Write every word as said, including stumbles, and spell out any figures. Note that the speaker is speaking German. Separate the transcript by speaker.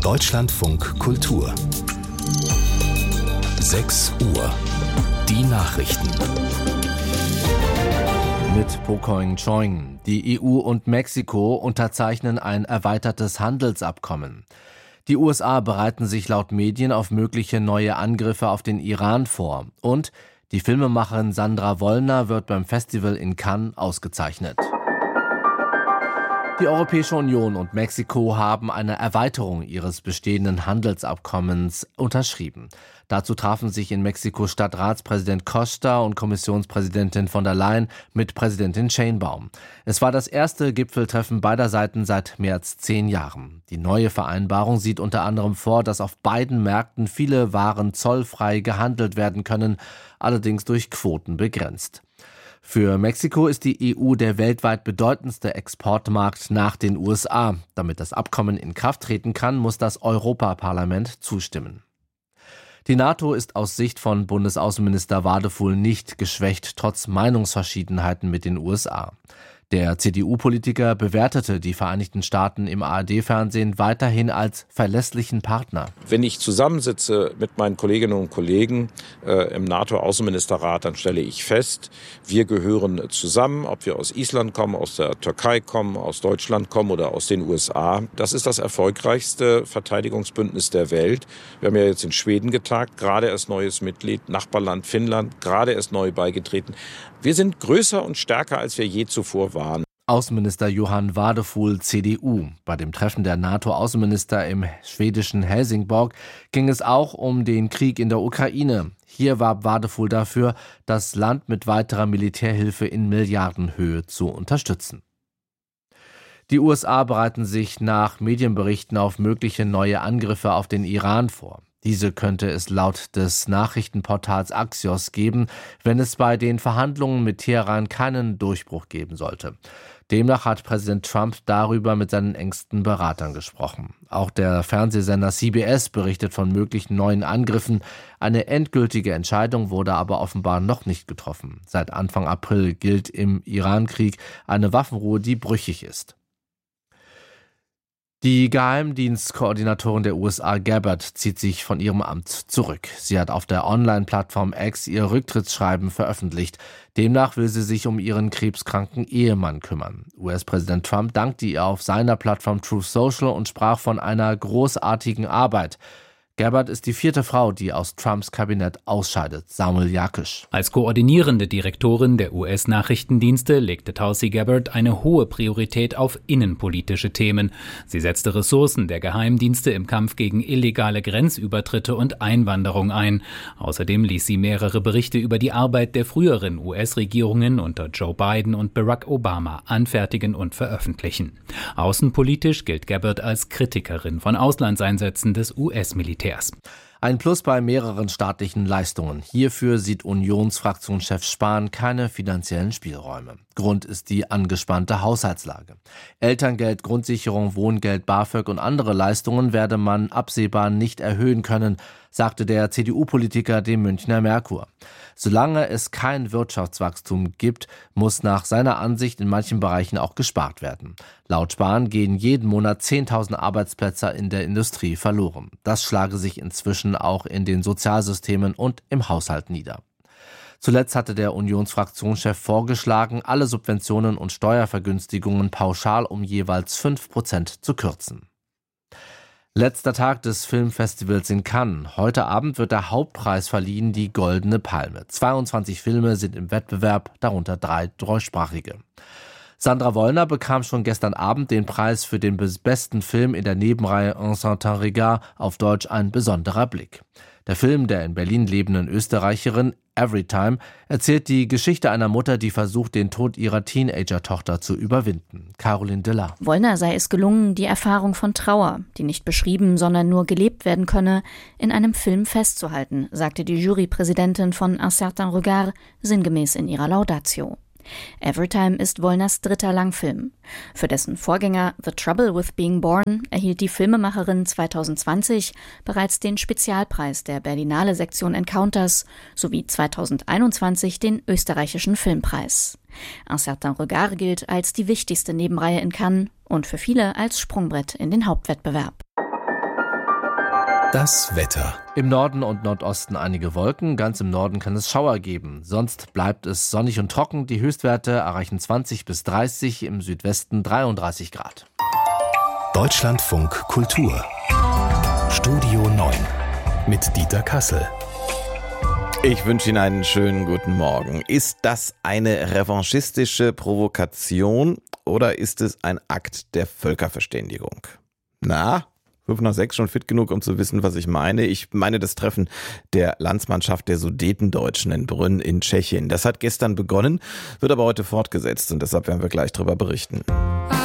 Speaker 1: Deutschlandfunk Kultur. sechs Uhr. Die Nachrichten.
Speaker 2: Mit Pokoing Choing. Die E U und Mexiko unterzeichnen ein erweitertes Handelsabkommen. Die U S A bereiten sich laut Medien auf mögliche neue Angriffe auf den Iran vor. Und die Filmemacherin Sandra Wollner wird beim Festival in Cannes ausgezeichnet. Die Europäische Union und Mexiko haben eine Erweiterung ihres bestehenden Handelsabkommens unterschrieben. Dazu trafen sich in Mexiko-Stadt Ratspräsident Costa und Kommissionspräsidentin von der Leyen mit Präsidentin Sheinbaum. Es war das erste Gipfeltreffen beider Seiten seit mehr als zehn Jahren. Die neue Vereinbarung sieht unter anderem vor, dass auf beiden Märkten viele Waren zollfrei gehandelt werden können, allerdings durch Quoten begrenzt. Für Mexiko ist die E U der weltweit bedeutendste Exportmarkt nach den U S A. Damit das Abkommen in Kraft treten kann, muss das Europaparlament zustimmen. Die NATO ist aus Sicht von Bundesaußenminister Wadefuhl nicht geschwächt, trotz Meinungsverschiedenheiten mit den U S A. Der C D U-Politiker bewertete die Vereinigten Staaten im A R D-Fernsehen weiterhin als verlässlichen Partner.
Speaker 3: Wenn ich zusammensitze mit meinen Kolleginnen und Kollegen äh, im NATO-Außenministerrat, dann stelle ich fest, wir gehören zusammen, ob wir aus Island kommen, aus der Türkei kommen, aus Deutschland kommen oder aus den U S A. Das ist das erfolgreichste Verteidigungsbündnis der Welt. Wir haben ja jetzt in Schweden getagt, gerade erst neues Mitglied, Nachbarland Finnland, gerade erst neu beigetreten. Wir sind größer und stärker, als wir je zuvor waren.
Speaker 2: Außenminister Johan Wadefuhl, C D U. Bei dem Treffen der NATO-Außenminister im schwedischen Helsingborg ging es auch um den Krieg in der Ukraine. Hier warb Wadefuhl dafür, das Land mit weiterer Militärhilfe in Milliardenhöhe zu unterstützen. Die U S A bereiten sich nach Medienberichten auf mögliche neue Angriffe auf den Iran vor. Diese könnte es laut des Nachrichtenportals Axios geben, wenn es bei den Verhandlungen mit Teheran keinen Durchbruch geben sollte. Demnach hat Präsident Trump darüber mit seinen engsten Beratern gesprochen. Auch der Fernsehsender C B S berichtet von möglichen neuen Angriffen. Eine endgültige Entscheidung wurde aber offenbar noch nicht getroffen. Seit Anfang April gilt im Iran-Krieg eine Waffenruhe, die brüchig ist. Die Geheimdienstkoordinatorin der U S A Gabbard zieht sich von ihrem Amt zurück. Sie hat auf der Online-Plattform X ihr Rücktrittsschreiben veröffentlicht. Demnach will sie sich um ihren krebskranken Ehemann kümmern. U S-Präsident Trump dankte ihr auf seiner Plattform Truth Social und sprach von einer großartigen Arbeit. Gabbard ist die vierte Frau, die aus Trumps Kabinett ausscheidet. Samuel Jakisch.
Speaker 4: Als koordinierende Direktorin der U S-Nachrichtendienste legte Tulsi Gabbard eine hohe Priorität auf innenpolitische Themen. Sie setzte Ressourcen der Geheimdienste im Kampf gegen illegale Grenzübertritte und Einwanderung ein. Außerdem ließ sie mehrere Berichte über die Arbeit der früheren U S-Regierungen unter Joe Biden und Barack Obama anfertigen und veröffentlichen. Außenpolitisch gilt Gabbard als Kritikerin von Auslandseinsätzen des U S-Militärs.
Speaker 2: Ein Plus bei mehreren staatlichen Leistungen. Hierfür sieht Unionsfraktionschef Spahn keine finanziellen Spielräume. Grund ist die angespannte Haushaltslage. Elterngeld, Grundsicherung, Wohngeld, BAföG und andere Leistungen werde man absehbar nicht erhöhen können, sagte der C D U-Politiker dem Münchner Merkur. Solange es kein Wirtschaftswachstum gibt, muss nach seiner Ansicht in manchen Bereichen auch gespart werden. Laut Spahn gehen jeden Monat zehntausend Arbeitsplätze in der Industrie verloren. Das schlage sich inzwischen auch in den Sozialsystemen und im Haushalt nieder. Zuletzt hatte der Unionsfraktionschef vorgeschlagen, alle Subventionen und Steuervergünstigungen pauschal um jeweils fünf Prozent zu kürzen. Letzter Tag des Filmfestivals in Cannes. Heute Abend wird der Hauptpreis verliehen, die Goldene Palme. zweiundzwanzig Filme sind im Wettbewerb, darunter drei deutschsprachige. Sandra Wollner bekam schon gestern Abend den Preis für den besten Film in der Nebenreihe Un certain regard, auf Deutsch Ein besonderer Blick. Der Film der in Berlin lebenden Österreicherin Everytime erzählt die Geschichte einer Mutter, die versucht, den Tod ihrer Teenager-Tochter zu überwinden. Caroline Diller.
Speaker 5: Wollner sei es gelungen, die Erfahrung von Trauer, die nicht beschrieben, sondern nur gelebt werden könne, in einem Film festzuhalten, sagte die Jurypräsidentin von Un certain regard sinngemäß in ihrer Laudatio. Everytime ist Wollners dritter Langfilm. Für dessen Vorgänger The Trouble with Being Born erhielt die Filmemacherin zwanzig zwanzig bereits den Spezialpreis der Berlinale Sektion Encounters sowie zwanzig einundzwanzig den österreichischen Filmpreis. Un certain regard gilt als die wichtigste Nebenreihe in Cannes und für viele als Sprungbrett in den Hauptwettbewerb.
Speaker 1: Das Wetter.
Speaker 2: Im Norden und Nordosten einige Wolken, ganz im Norden kann es Schauer geben. Sonst bleibt es sonnig und trocken. Die Höchstwerte erreichen zwanzig bis dreißig, im Südwesten dreiunddreißig Grad.
Speaker 1: Deutschlandfunk Kultur. Studio neun mit Dieter Kassel.
Speaker 6: Ich wünsche Ihnen einen schönen guten Morgen. Ist das eine revanchistische Provokation oder ist es ein Akt der Völkerverständigung? Na, fünf nach sechs schon fit genug, um zu wissen, was ich meine. Ich meine das Treffen der Landsmannschaft der Sudetendeutschen in Brünn in Tschechien. Das hat gestern begonnen, wird aber heute fortgesetzt und deshalb werden wir gleich darüber berichten.